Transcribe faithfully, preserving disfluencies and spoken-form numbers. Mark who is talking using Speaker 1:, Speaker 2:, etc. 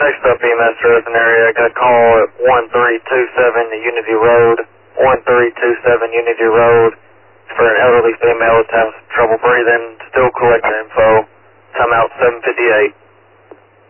Speaker 1: Next up, E M S Rosen area. Got a call at one three two seven Unity Road. one three two seven Unity Road for an elderly female that's having some trouble breathing. Still collecting info. Time out seven fifty-eight.